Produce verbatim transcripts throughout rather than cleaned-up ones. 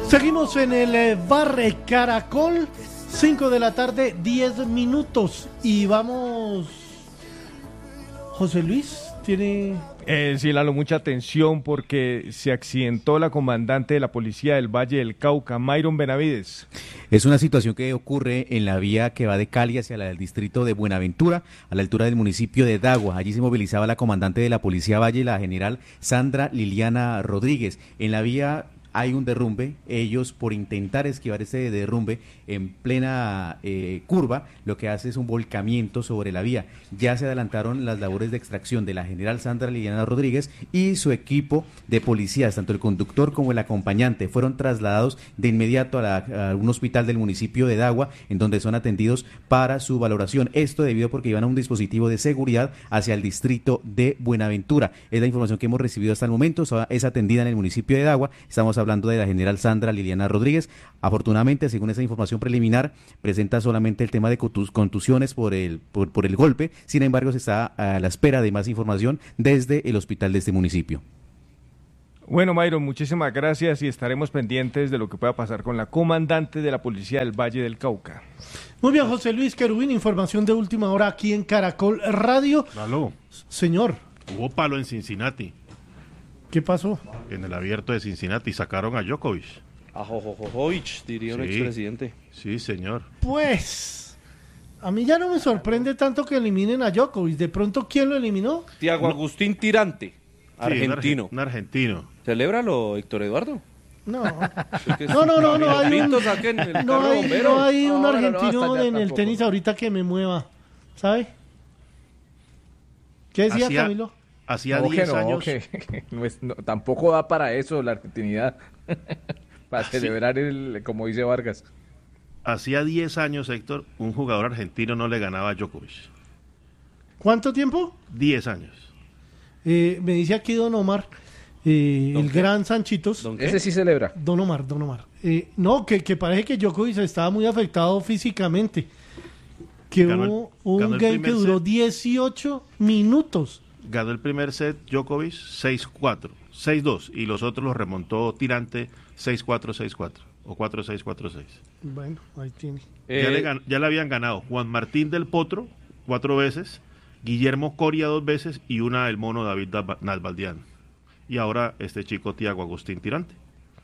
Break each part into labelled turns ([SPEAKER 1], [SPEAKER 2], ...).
[SPEAKER 1] Seguimos en el eh, Bar Caracol, cinco de la tarde, diez minutos. Y vamos. José Luis, tiene.
[SPEAKER 2] Eh, sí, Lalo, mucha atención porque se accidentó la comandante de la policía del Valle del Cauca, Mayron Benavides.
[SPEAKER 3] Es una situación que ocurre en la vía que va de Cali hacia la del distrito de Buenaventura, a la altura del municipio de Dagua. Allí se movilizaba la comandante de la policía Valle, la general Sandra Liliana Rodríguez. En la vía hay un derrumbe, ellos por intentar esquivar ese derrumbe en plena eh, curva, lo que hace es un volcamiento sobre la vía. Ya se adelantaron las labores de extracción de la general Sandra Liliana Rodríguez y su equipo de policías, tanto el conductor como el acompañante, fueron trasladados de inmediato a, la, a un hospital del municipio de Dagua, en donde son atendidos para su valoración. Esto debido porque iban a un dispositivo de seguridad hacia el distrito de Buenaventura. Es la información que hemos recibido hasta el momento, es atendida en el municipio de Dagua. Estamos hablando de la general Sandra Liliana Rodríguez. Afortunadamente, según esa información preliminar, presenta solamente el tema de contusiones por el, por, por el golpe. Sin embargo, se está a la espera de más información desde el hospital de este municipio.
[SPEAKER 2] Bueno, Mayron, muchísimas gracias y estaremos pendientes de lo que pueda pasar con la comandante de la policía del Valle del Cauca.
[SPEAKER 1] Muy bien, José Luis Querubín, información de última hora aquí en Caracol Radio.
[SPEAKER 4] Aló.
[SPEAKER 1] Señor.
[SPEAKER 4] Hubo palo en Cincinnati.
[SPEAKER 1] ¿Qué pasó?
[SPEAKER 4] En el abierto de Cincinnati sacaron a Djokovic.
[SPEAKER 5] A Jojojovic, diría un
[SPEAKER 4] Sí.
[SPEAKER 5] expresidente.
[SPEAKER 4] Sí, señor.
[SPEAKER 1] Pues, a mí ya no me sorprende tanto que eliminen a Djokovic. ¿De pronto quién lo eliminó?
[SPEAKER 5] Tiago Agustín Tirante, argentino.
[SPEAKER 4] Sí, un, arge- un argentino.
[SPEAKER 5] Celébralo, Héctor Eduardo.
[SPEAKER 1] No.
[SPEAKER 5] Es
[SPEAKER 1] No, no, no, no
[SPEAKER 5] Los
[SPEAKER 1] hay un,
[SPEAKER 5] pintos saquen el
[SPEAKER 1] no
[SPEAKER 5] carro
[SPEAKER 1] hay,
[SPEAKER 5] bombero.
[SPEAKER 1] no hay un
[SPEAKER 5] No, no, no,
[SPEAKER 1] argentino
[SPEAKER 5] hasta allá
[SPEAKER 1] en el
[SPEAKER 5] tampoco.
[SPEAKER 1] tenis ahorita que me mueva, ¿sabe? ¿Qué decía
[SPEAKER 4] Hacía-
[SPEAKER 1] Camilo?
[SPEAKER 4] Hacía
[SPEAKER 6] No, que
[SPEAKER 4] diez
[SPEAKER 6] no,
[SPEAKER 4] años.
[SPEAKER 6] que- que no es- no, tampoco da para eso la argentinidad. Para
[SPEAKER 4] Ah, sí.
[SPEAKER 6] celebrar el, como dice Vargas.
[SPEAKER 4] Hacía diez años, Héctor, un jugador argentino no le ganaba a Djokovic.
[SPEAKER 1] ¿Cuánto tiempo?
[SPEAKER 4] diez años.
[SPEAKER 1] Eh, me dice aquí Don Omar, eh,
[SPEAKER 5] ¿Don
[SPEAKER 1] el
[SPEAKER 5] qué?
[SPEAKER 1] gran Sanchitos.
[SPEAKER 5] ¿Don qué?
[SPEAKER 6] Ese sí celebra.
[SPEAKER 1] Don Omar, Don Omar. Eh, no, que, que parece que Djokovic estaba muy afectado físicamente. Que
[SPEAKER 4] Ganó el-
[SPEAKER 1] hubo un
[SPEAKER 4] ganó el
[SPEAKER 1] game que
[SPEAKER 4] primer
[SPEAKER 1] duró
[SPEAKER 4] set.
[SPEAKER 1] dieciocho minutos.
[SPEAKER 4] Ganó el primer set Djokovic seis cuatro, seis dos, y los otros los remontó Tirante seis cuatro, seis cuatro, o cuatro seis, cuatro seis.
[SPEAKER 1] Bueno, ahí tiene.
[SPEAKER 5] Eh,
[SPEAKER 4] Ya, le gan- ya le habían ganado Juan Martín del Potro cuatro veces, Guillermo Coria dos veces y una el mono David Nalba- Nalbandián. Y ahora este chico Tiago Agustín Tirante.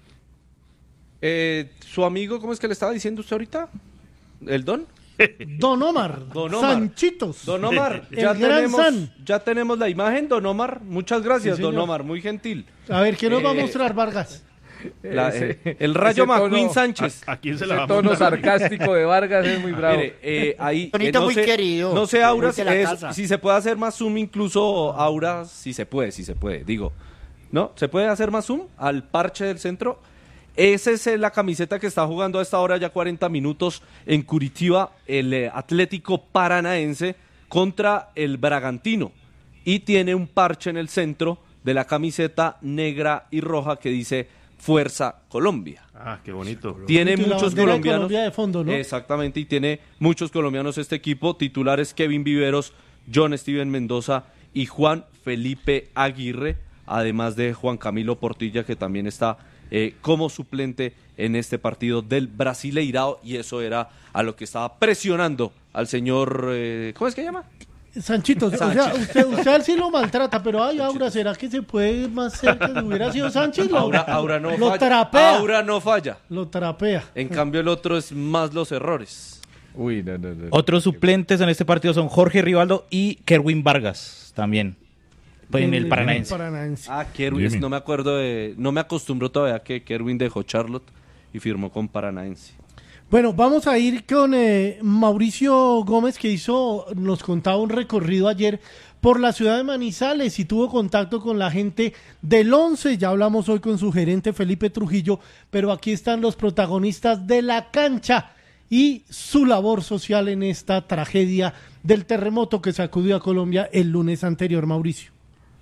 [SPEAKER 5] eh, su amigo, ¿cómo es que le estaba diciendo usted ahorita? ¿El Don?
[SPEAKER 1] Don Omar,
[SPEAKER 5] Don Omar.
[SPEAKER 1] Sanchitos.
[SPEAKER 5] Don Omar,
[SPEAKER 1] El
[SPEAKER 5] ya
[SPEAKER 1] gran
[SPEAKER 5] tenemos,
[SPEAKER 1] San.
[SPEAKER 5] ya tenemos la imagen, Don Omar. Muchas gracias,
[SPEAKER 1] Sí,
[SPEAKER 5] Don
[SPEAKER 1] señor.
[SPEAKER 5] Omar, muy gentil.
[SPEAKER 1] A ver, ¿qué nos va a
[SPEAKER 5] Eh,
[SPEAKER 1] mostrar Vargas?
[SPEAKER 5] La-
[SPEAKER 6] Ese-
[SPEAKER 5] eh, el Rayo
[SPEAKER 6] ese tono-
[SPEAKER 5] McQueen Sánchez.
[SPEAKER 4] ¿A, a quién se
[SPEAKER 6] Ese
[SPEAKER 4] la va a
[SPEAKER 6] tono
[SPEAKER 4] montar?
[SPEAKER 6] sarcástico de Vargas es muy bravo.
[SPEAKER 5] Mire, eh, ahí,
[SPEAKER 7] Tonito
[SPEAKER 5] no
[SPEAKER 7] muy
[SPEAKER 5] sé,
[SPEAKER 7] querido.
[SPEAKER 5] No sé, Aura,
[SPEAKER 7] Muy de la
[SPEAKER 5] es-
[SPEAKER 7] casa.
[SPEAKER 5] si se puede hacer más zoom, incluso, Aura, si se puede, si se puede, digo. ¿No? ¿Se puede hacer más zoom al parche del centro? Esa es eh, la camiseta que está jugando a esta hora ya cuarenta minutos en Curitiba, el eh, Atlético Paranaense contra el Bragantino. Y tiene un parche en el centro de la camiseta negra y roja que dice Fuerza Colombia.
[SPEAKER 4] Ah, qué bonito.
[SPEAKER 5] Tiene
[SPEAKER 1] Y la
[SPEAKER 5] muchos
[SPEAKER 1] bandera de
[SPEAKER 5] colombianos.
[SPEAKER 1] Colombia de fondo, ¿no?
[SPEAKER 5] Exactamente, y tiene muchos colombianos este equipo. Titulares Kevin Viveros, John Steven Mendoza y Juan Felipe Aguirre, además de Juan Camilo Portilla, que también está eh, como suplente en este partido del Brasileirao, y eso era a lo que estaba presionando al señor, eh, ¿cómo es que llama?
[SPEAKER 1] Sanchitos, o sea,
[SPEAKER 5] Sánchez.
[SPEAKER 1] usted, usted a él sí lo maltrata, pero ay, Aura, ¿será que se puede ir más cerca? Si hubiera sido Sánchez, lo,
[SPEAKER 5] Aura, Aura no
[SPEAKER 1] lo
[SPEAKER 5] falla.
[SPEAKER 1] trapea.
[SPEAKER 5] Aura no falla.
[SPEAKER 1] Lo trapea.
[SPEAKER 5] En cambio el otro es más los errores.
[SPEAKER 6] Uy, no, no, no.
[SPEAKER 8] Otros suplentes en este partido son Jorge Rivaldo y Kerwin Vargas también. Pues en el Paranaense.
[SPEAKER 1] Paranaense.
[SPEAKER 5] Ah, Kerwin, no me acuerdo de, no me acostumbro todavía que Kerwin dejó Charlotte y firmó con Paranaense.
[SPEAKER 1] Bueno, vamos a ir con eh, Mauricio Gómez, que hizo, nos contaba un recorrido ayer por la ciudad de Manizales y tuvo contacto con la gente del Once. Ya hablamos hoy con su gerente Felipe Trujillo, pero aquí están los protagonistas de la cancha y su labor social en esta tragedia del terremoto que sacudió a Colombia el lunes anterior, Mauricio.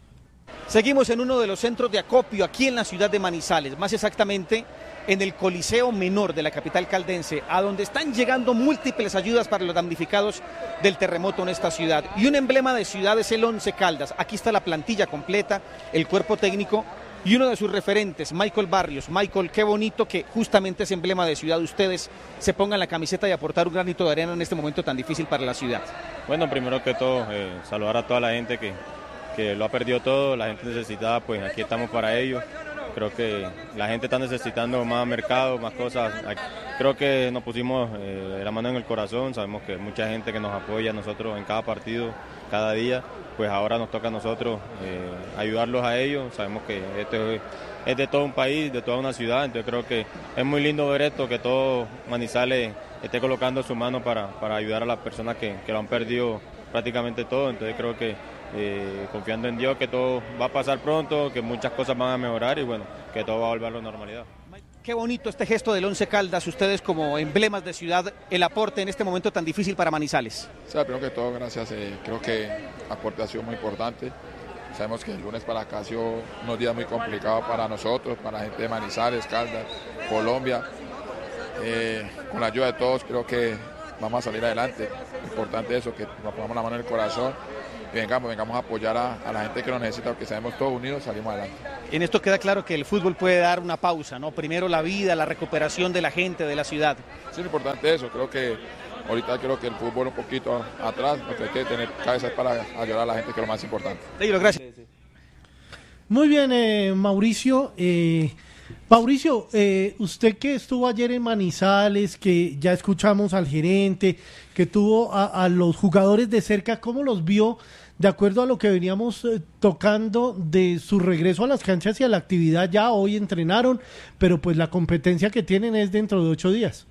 [SPEAKER 9] Seguimos en uno de los centros de acopio aquí en la ciudad de Manizales, más exactamente en el Coliseo Menor de la capital caldense, a donde están llegando múltiples ayudas para los damnificados del terremoto en esta ciudad. Y un emblema de ciudad es el Once Caldas. Aquí está la plantilla completa, el cuerpo técnico, y uno de sus referentes, Michael Barrios. Michael, qué bonito que justamente ese emblema de ciudad de ustedes se pongan la camiseta y aportar un granito de arena en este momento tan difícil para la ciudad.
[SPEAKER 7] Bueno, primero que todo, eh, saludar a toda la gente que, que lo ha perdido todo, la gente necesitada, pues aquí estamos para ellos. Creo que la gente está necesitando más mercado, más cosas. Creo que nos pusimos eh, la mano en el corazón, sabemos que mucha gente que nos apoya a nosotros en cada partido, cada día, pues ahora nos toca a nosotros eh, ayudarlos a ellos. Sabemos que esto es, es de todo un país, de toda una ciudad, entonces creo que es muy lindo ver esto, que todo Manizales esté colocando su mano para, para ayudar a las personas que, que lo han perdido prácticamente todo, entonces creo que eh, confiando en Dios que todo va a pasar pronto, que muchas cosas van a mejorar y bueno, que todo va a volver a la normalidad.
[SPEAKER 9] Qué bonito este gesto del Once Caldas, ustedes como emblemas de ciudad, el aporte en este momento tan difícil para Manizales.
[SPEAKER 10] O sea, primero que todo, gracias, eh, creo que el aporte ha sido muy importante. Sabemos que el lunes para acá ha sido unos días muy complicados para nosotros, para la gente de Manizales, Caldas, Colombia. Eh, con la ayuda de todos creo que vamos a salir adelante. Importante eso, que nos pongamos la mano en el corazón y vengamos, vengamos a apoyar a, a la gente que lo necesita, porque sabemos todos unidos salimos adelante.
[SPEAKER 9] En esto queda claro que el fútbol puede dar una pausa, ¿no? Primero la vida, la recuperación de la gente, de la ciudad.
[SPEAKER 10] Sí, es importante eso, creo que ahorita creo que el fútbol un poquito atrás, lo que hay que tener cabeza para ayudar a la gente, que es lo más importante.
[SPEAKER 9] Leiro, gracias.
[SPEAKER 1] Muy bien, eh, Mauricio. Eh, Mauricio, eh, usted que estuvo ayer en Manizales, que ya escuchamos al gerente, que tuvo a, a los jugadores de cerca, ¿cómo los vio de acuerdo a lo que veníamos eh, tocando de su regreso a las canchas y a la actividad? Ya hoy entrenaron, pero pues la competencia que tienen es dentro de ocho días.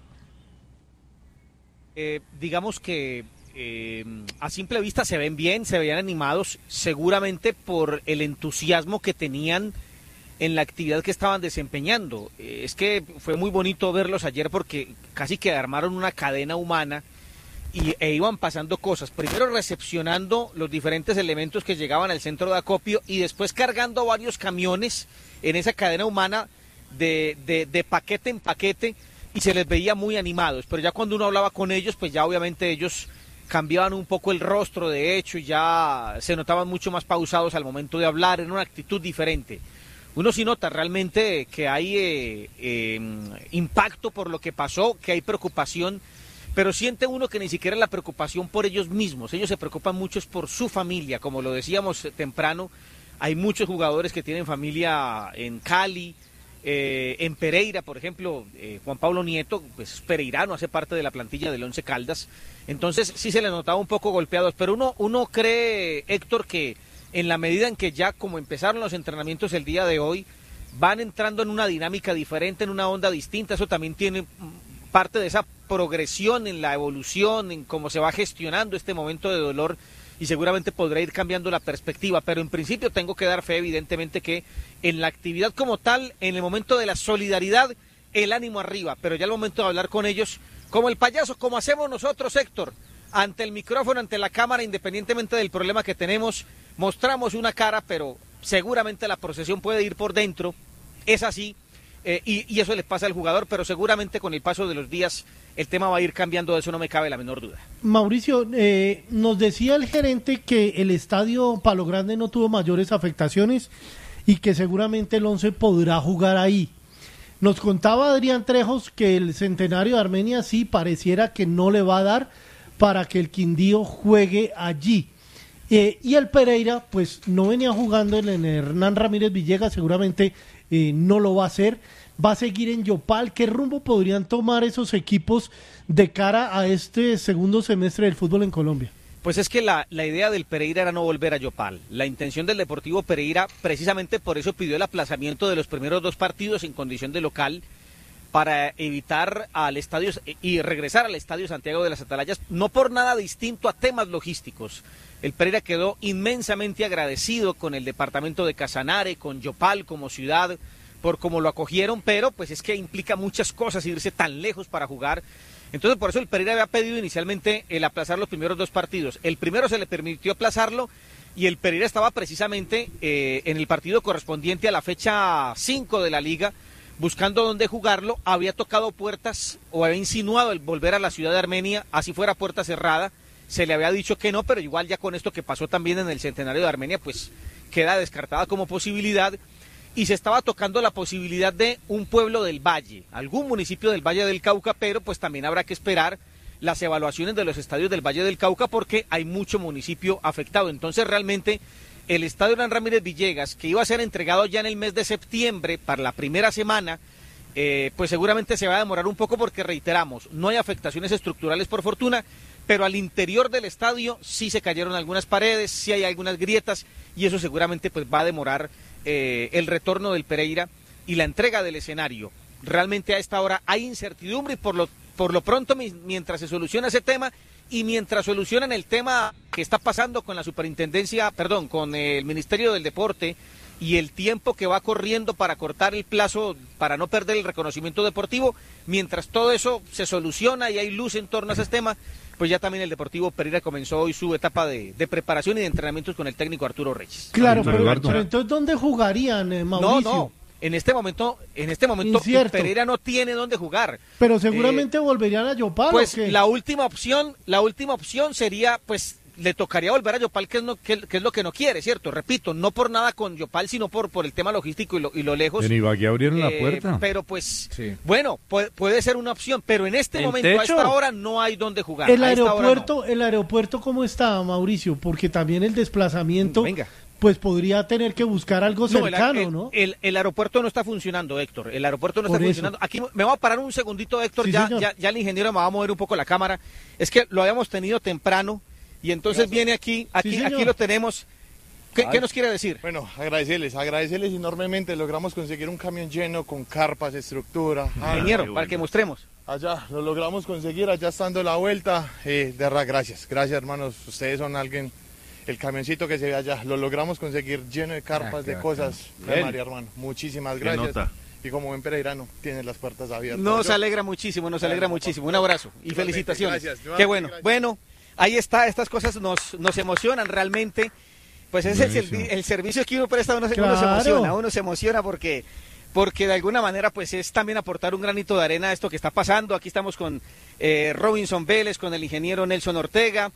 [SPEAKER 9] Eh, digamos que eh, a simple vista se ven bien, se veían animados, seguramente por el entusiasmo que tenían en la actividad que estaban desempeñando. Eh, es que fue muy bonito verlos ayer porque casi que armaron una cadena humana y, e iban pasando cosas, primero recepcionando los diferentes elementos que llegaban al centro de acopio y después cargando varios camiones en esa cadena humana de, de, de paquete en paquete, y se les veía muy animados, pero ya cuando uno hablaba con ellos, pues ya obviamente ellos cambiaban un poco el rostro, de hecho, y ya se notaban mucho más pausados al momento de hablar, en una actitud diferente. Uno sí nota realmente que hay eh, eh, impacto por lo que pasó, que hay preocupación, pero siente uno que ni siquiera es la preocupación por ellos mismos, ellos se preocupan mucho es por su familia, como lo decíamos temprano, hay muchos jugadores que tienen familia en Cali, Eh, en Pereira, por ejemplo, eh, Juan Pablo Nieto, pues pereirano, hace parte de la plantilla del Once Caldas, entonces sí se les notaba un poco golpeados, pero uno, uno cree, Héctor, que en la medida en que ya como empezaron los entrenamientos el día de hoy, van entrando en una dinámica diferente, en una onda distinta, eso también tiene parte de esa progresión en la evolución, en cómo se va gestionando este momento de dolor, y seguramente podrá ir cambiando la perspectiva, pero en principio tengo que dar fe, evidentemente, que en la actividad como tal, en el momento de la solidaridad, el ánimo arriba, pero ya el momento de hablar con ellos, como el payaso, como hacemos nosotros, Héctor, ante el micrófono, ante la cámara, independientemente del problema que tenemos, mostramos una cara, pero seguramente la procesión puede ir por dentro, es así, eh, y, y eso les pasa al jugador, pero seguramente con el paso de los días el tema va a ir cambiando, de eso no me cabe la menor duda.
[SPEAKER 1] Mauricio, eh, nos decía el gerente que el estadio Palo Grande no tuvo mayores afectaciones y que seguramente el Once podrá jugar ahí. Nos contaba Adrián Trejos que el Centenario de Armenia sí pareciera que no le va a dar para que el Quindío juegue allí. Eh, y el Pereira, pues no venía jugando en el Hernán Ramírez Villegas, seguramente eh, no lo va a hacer. Va a seguir en Yopal. ¿Qué rumbo podrían tomar esos equipos de cara a este segundo semestre del fútbol en Colombia?
[SPEAKER 9] Pues es que la, la idea del Pereira era no volver a Yopal. La intención del Deportivo Pereira, precisamente por eso pidió el aplazamiento de los primeros dos partidos en condición de local, para evitar al estadio y regresar al Estadio Santiago de las Atalayas, no por nada distinto a temas logísticos. El Pereira quedó inmensamente agradecido con el departamento de Casanare, con Yopal como ciudad, por cómo lo acogieron, pero pues es que implica muchas cosas irse tan lejos para jugar. Entonces por eso el Pereira había pedido inicialmente el aplazar los primeros dos partidos. El primero se le permitió aplazarlo y el Pereira estaba precisamente eh, en el partido correspondiente a la fecha cinco de la liga, buscando dónde jugarlo. Había tocado puertas o había insinuado el volver a la ciudad de Armenia, así fuera puerta cerrada. Se le había dicho que no, pero igual ya con esto que pasó también en el Centenario de Armenia, pues queda descartada como posibilidad. y se estaba tocando la posibilidad de un pueblo del Valle, algún municipio del Valle del Cauca, pero pues también habrá que esperar las evaluaciones de los estadios del Valle del Cauca porque hay mucho municipio afectado. Entonces realmente el estadio Hernán Ramírez Villegas, que iba a ser entregado ya en el mes de septiembre para la primera semana, eh, pues seguramente se va a demorar un poco porque reiteramos, no hay afectaciones estructurales por fortuna, pero al interior del estadio sí se cayeron algunas paredes, sí hay algunas grietas y eso seguramente pues va a demorar eh, el retorno del Pereira y la entrega del escenario. Realmente a esta hora hay incertidumbre y por lo Por lo pronto, mientras se soluciona ese tema y mientras solucionan el tema que está pasando con la superintendencia, perdón, con el Ministerio del Deporte y el tiempo que va corriendo para cortar el plazo, para no perder el reconocimiento deportivo, mientras todo eso se soluciona y hay luz en torno a ese tema, pues ya también el Deportivo Pereira comenzó hoy su etapa de, de preparación y de entrenamientos con el técnico Arturo Reyes.
[SPEAKER 1] Claro, pero, pero entonces, ¿dónde jugarían, eh, Mauricio?
[SPEAKER 9] No, no. En este momento, en este momento Pereira no tiene dónde jugar.
[SPEAKER 1] Pero seguramente eh, volverían a Yopal.
[SPEAKER 9] Pues
[SPEAKER 1] ¿o qué?
[SPEAKER 9] la última opción, la última opción sería, pues, le tocaría volver a Yopal, que es, no, que, que es lo que no quiere, ¿cierto? Repito, no por nada con Yopal, sino por, por el tema logístico y lo, y lo lejos.
[SPEAKER 11] En Ibagué abrieron eh, la puerta.
[SPEAKER 9] Pero pues,
[SPEAKER 11] sí.
[SPEAKER 9] bueno, puede, puede ser una opción, pero en este ¿En momento, techo? a esta hora, no hay dónde jugar.
[SPEAKER 1] El aeropuerto, no. el aeropuerto, ¿cómo está, Mauricio? Porque también el desplazamiento... Venga. Pues podría tener que buscar algo cercano,
[SPEAKER 9] no, el,
[SPEAKER 1] ¿no?
[SPEAKER 9] El, el aeropuerto no está funcionando, Héctor. El aeropuerto no Por está eso. funcionando. Aquí me voy a parar un segundito, Héctor. Sí, ya, ya, ya el ingeniero me va a mover un poco la cámara. Es que lo habíamos tenido temprano y entonces Gracias. viene aquí, aquí, sí, aquí lo tenemos. ¿Qué, ¿Qué nos quiere decir?
[SPEAKER 12] Bueno, agradecerles, agradecerles enormemente. Logramos conseguir un camión lleno con carpas, estructura.
[SPEAKER 9] Ingeniero, ah, para que mostremos.
[SPEAKER 12] Allá, lo logramos conseguir, allá estando la vuelta. Eh, de verdad, gracias. Gracias, hermanos. Ustedes son alguien... El camioncito que se ve allá, lo logramos conseguir lleno de carpas, ah, de cosas. De María, hermano. Muchísimas gracias. Nota. Y como buen pereirano, tiene las puertas abiertas.
[SPEAKER 9] Nos Yo... alegra muchísimo, nos alegra muchísimo. Un abrazo y felicitaciones. Gracias. Qué bueno. Gracias. Bueno, ahí está, estas cosas nos, nos emocionan realmente. Pues es el, el servicio que uno presta, uno, claro. uno se emociona, uno se emociona porque... porque de alguna manera pues es también aportar un granito de arena a esto que está pasando. Aquí estamos con eh, Robinson Vélez, con el ingeniero Nelson Ortega.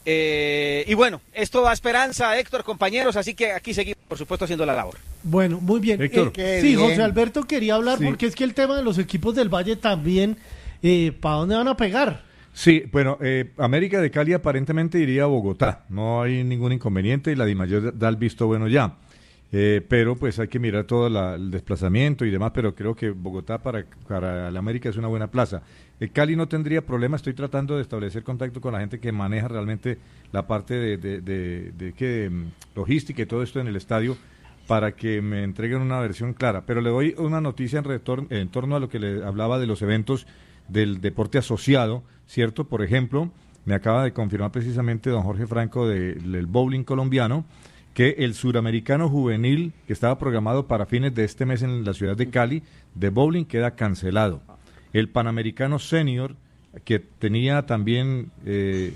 [SPEAKER 9] Eh, y bueno, esto da esperanza, Héctor, compañeros, así que aquí seguimos, por supuesto, haciendo la labor.
[SPEAKER 1] Bueno, muy bien.
[SPEAKER 11] Héctor.
[SPEAKER 1] Eh, sí, bien. José Alberto quería hablar sí. porque es que el tema de los equipos del Valle también, eh, ¿para dónde van a pegar?
[SPEAKER 11] Sí, bueno, eh, América de Cali aparentemente iría a Bogotá, no hay ningún inconveniente y la DIMAYOR da el visto bueno ya. Eh, pero pues hay que mirar todo la, el desplazamiento y demás, pero creo que Bogotá para, para la América es una buena plaza. Eh, Cali no tendría problema, estoy tratando de establecer contacto con la gente que maneja realmente la parte de, de, de, de, de que, logística y todo esto en el estadio para que me entreguen una versión clara. Pero le doy una noticia en, retorno, en torno a lo que le hablaba de los eventos del deporte asociado, ¿cierto? Por ejemplo, me acaba de confirmar precisamente don Jorge Franco de, del bowling colombiano, que el suramericano juvenil que estaba programado para fines de este mes en la ciudad de Cali, de bowling, queda cancelado. El panamericano senior, que tenía también eh,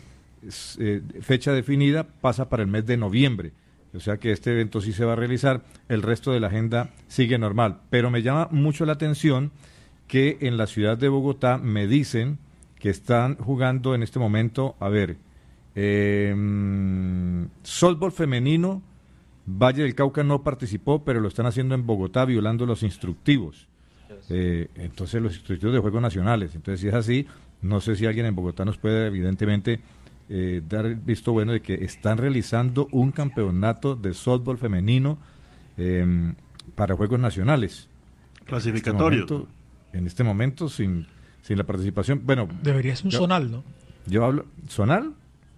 [SPEAKER 11] eh, fecha definida, pasa para el mes de noviembre. O sea que este evento sí se va a realizar, el resto de la agenda sigue normal. Pero me llama mucho la atención que en la ciudad de Bogotá me dicen que están jugando en este momento, a ver, eh, softball femenino. Valle del Cauca no participó, pero lo están haciendo en Bogotá violando los instructivos. Eh, entonces los instructivos de Juegos Nacionales. Entonces si es así, no sé si alguien en Bogotá nos puede evidentemente eh, dar el visto bueno de que están realizando un campeonato de softball femenino eh, para Juegos Nacionales.
[SPEAKER 4] Clasificatorio.
[SPEAKER 11] En este momento, en este momento sin, sin la participación, bueno.
[SPEAKER 13] Debería ser un
[SPEAKER 11] yo,
[SPEAKER 13] zonal, ¿no?
[SPEAKER 11] Yo hablo, ¿zonal?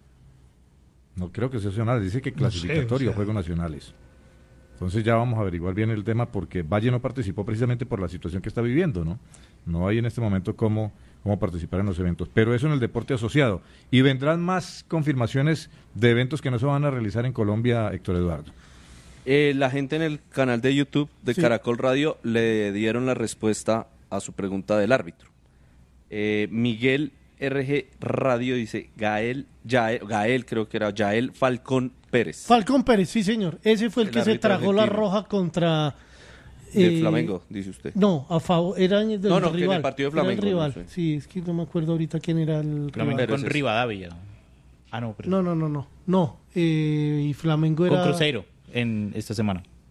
[SPEAKER 11] No creo que sea zonal, dice que clasificatorio no sé, o sea. Juegos Nacionales. Entonces ya vamos a averiguar bien el tema porque Valle no participó precisamente por la situación que está viviendo, ¿no? No hay en este momento cómo, cómo participar en los eventos, pero eso en el deporte asociado. Y vendrán más confirmaciones de eventos que no se van a realizar en Colombia, Héctor Eduardo.
[SPEAKER 5] Eh, la gente en el canal de YouTube de sí. Caracol Radio le dieron la respuesta a su pregunta del árbitro. Eh, Miguel R G Radio dice Gael, Yael, Gael creo que era Yael Falcón Pérez.
[SPEAKER 1] Falcón Pérez, sí señor. Ese fue el, el que se tragó argentino. La roja contra...
[SPEAKER 5] Del eh, Flamengo, dice usted.
[SPEAKER 1] No, a favor, era del
[SPEAKER 5] no, no,
[SPEAKER 1] rival.
[SPEAKER 5] Que en el partido de Flamengo.
[SPEAKER 1] Era el rival.
[SPEAKER 5] No sé.
[SPEAKER 1] Sí, es que no me acuerdo ahorita quién era el
[SPEAKER 8] Flamengo
[SPEAKER 1] rival.
[SPEAKER 8] con Rivadavia. Ah, no. Pero...
[SPEAKER 1] No, no, no, no. No, eh, y Flamengo era...
[SPEAKER 8] Con Cruzeiro en esta semana.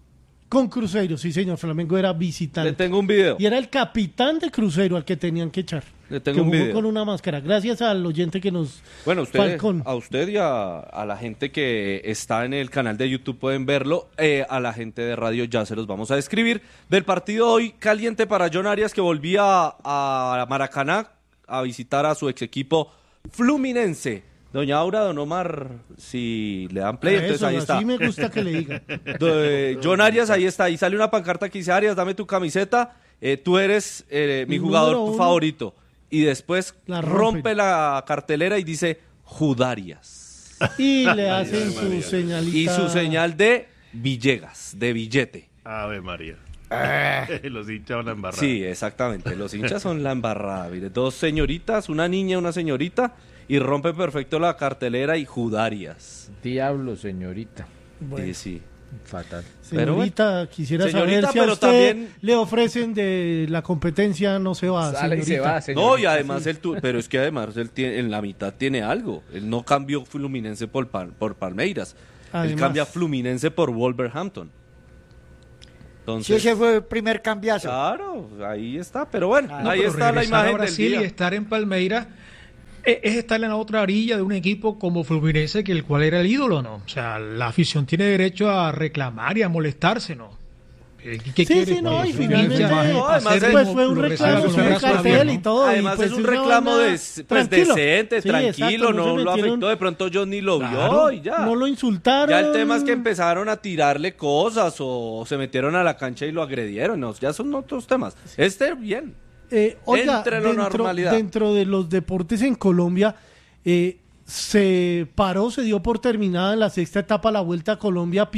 [SPEAKER 1] Con Cruzeiro, sí señor, Flamengo era visitante.
[SPEAKER 5] Le tengo un video.
[SPEAKER 1] Y era el capitán de Cruzeiro al que tenían que echar.
[SPEAKER 5] Le tengo
[SPEAKER 1] que
[SPEAKER 5] un
[SPEAKER 1] jugó
[SPEAKER 5] video.
[SPEAKER 1] con una máscara. Gracias al oyente que nos...
[SPEAKER 5] Bueno, usted,
[SPEAKER 1] Falcón.
[SPEAKER 5] a usted y a, a la gente que está en el canal de YouTube pueden verlo. Eh, a la gente de radio ya se los vamos a describir. Del partido hoy caliente para John Arias, que volvía a Maracaná a visitar a su ex equipo Fluminense. Doña Aura, don Omar, si le dan play, entonces
[SPEAKER 1] Eso,
[SPEAKER 5] ahí está.
[SPEAKER 1] así me gusta que le digan.
[SPEAKER 5] De John Arias, ahí está. Ahí sale una pancarta que dice: Arias, dame tu camiseta. Eh, tú eres eh, mi
[SPEAKER 1] El
[SPEAKER 5] jugador
[SPEAKER 1] número uno.
[SPEAKER 5] favorito. Y después
[SPEAKER 1] La
[SPEAKER 5] rompe
[SPEAKER 1] rompen.
[SPEAKER 5] la cartelera y dice Judarias.
[SPEAKER 1] Y le hacen su señalita.
[SPEAKER 5] Y su señal de Villegas, de billete.
[SPEAKER 4] Ave María. Los hinchas van a embarrar.
[SPEAKER 5] Sí, exactamente. Los hinchas son la embarrada. Mire, dos señoritas, una niña y una señorita, y rompe perfecto la cartelera y Judarias.
[SPEAKER 6] Diablo, señorita.
[SPEAKER 1] Bueno.
[SPEAKER 5] Sí, sí.
[SPEAKER 6] Fatal.
[SPEAKER 1] Señorita, quisiera
[SPEAKER 5] Señorita,
[SPEAKER 1] saber si a
[SPEAKER 5] pero
[SPEAKER 1] usted
[SPEAKER 5] también-
[SPEAKER 1] le ofrecen de la competencia, no se va,
[SPEAKER 6] Sale y se
[SPEAKER 1] señorita.
[SPEAKER 6] va, señorita.
[SPEAKER 5] No, y además él tu- pero es que además él tiene, en la mitad tiene algo. Él no cambió Fluminense por, Pal- por Palmeiras. Él
[SPEAKER 1] Además.
[SPEAKER 5] cambia Fluminense por Wolverhampton.
[SPEAKER 13] Sí,
[SPEAKER 5] Entonces,
[SPEAKER 13] ese fue el primer cambiazo.
[SPEAKER 5] claro, ahí está. Pero bueno,
[SPEAKER 14] No,
[SPEAKER 5] ahí
[SPEAKER 14] pero
[SPEAKER 5] está la
[SPEAKER 14] regresar a
[SPEAKER 5] imagen del
[SPEAKER 14] Brasil
[SPEAKER 5] día.
[SPEAKER 14] y estar en Palmeiras eh, es estar en la otra orilla de un equipo como Fluminense, que el cual era el ídolo, ¿no? O sea, la afición tiene derecho a reclamar y a molestarse, ¿no? Eh, ¿Qué
[SPEAKER 1] Sí,
[SPEAKER 14] quiere?
[SPEAKER 1] sí, no, y
[SPEAKER 14] Pues,
[SPEAKER 1] finalmente,
[SPEAKER 5] no, además
[SPEAKER 14] hacer
[SPEAKER 1] pues
[SPEAKER 14] como
[SPEAKER 1] fue un
[SPEAKER 14] lo recibe
[SPEAKER 1] reclamo,
[SPEAKER 14] con
[SPEAKER 1] sí,
[SPEAKER 14] los
[SPEAKER 1] un
[SPEAKER 14] brazos
[SPEAKER 1] cartel
[SPEAKER 14] abiertos,
[SPEAKER 1] y
[SPEAKER 14] ¿no?
[SPEAKER 1] todo. y
[SPEAKER 5] Además
[SPEAKER 1] pues
[SPEAKER 5] es un
[SPEAKER 1] una
[SPEAKER 5] reclamo
[SPEAKER 1] vaina
[SPEAKER 5] des- pues,
[SPEAKER 1] tranquilo.
[SPEAKER 5] decente,
[SPEAKER 1] Sí,
[SPEAKER 5] tranquilo,
[SPEAKER 1] exacto,
[SPEAKER 5] no,
[SPEAKER 1] se
[SPEAKER 5] lo
[SPEAKER 1] metieron-
[SPEAKER 5] afectó, de pronto John ni lo
[SPEAKER 1] Claro,
[SPEAKER 5] vio y ya.
[SPEAKER 1] No lo insultaron.
[SPEAKER 5] Ya el tema es que empezaron a tirarle cosas o se metieron a la cancha y lo agredieron, no, ya son otros temas. Este bien.
[SPEAKER 1] Eh, oiga,
[SPEAKER 5] Entre la
[SPEAKER 1] dentro,
[SPEAKER 5] normalidad.
[SPEAKER 1] dentro de los deportes en Colombia, eh, se paró, se dio por terminada en la sexta etapa la Vuelta a Colombia.